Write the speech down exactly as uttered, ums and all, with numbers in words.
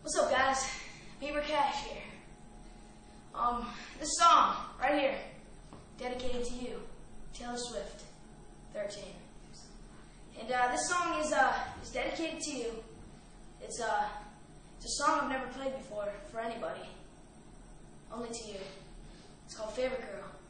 What's up, guys? Beaver Cash here. Um, this song right here, dedicated to you, Taylor Swift, thirteen. And uh, this song is uh is dedicated to you. It's uh it's a song I've never played before for anybody, only to you. It's called Favorite Girl.